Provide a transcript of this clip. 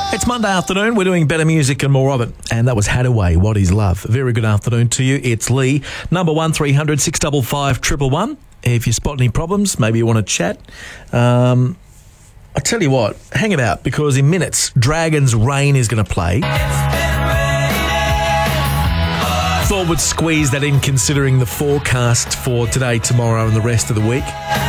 It's Monday afternoon. We're doing better music and more of it. And that was Hadaway, What Is Love. Very good afternoon to you. It's Lee. Number 1300 655 111. If you spot any problems, maybe you want to chat. I tell you what, hang about, because in minutes, Dragon's Rain is going to play. Thought we'd squeeze that in considering the forecast for today, tomorrow and the rest of the week.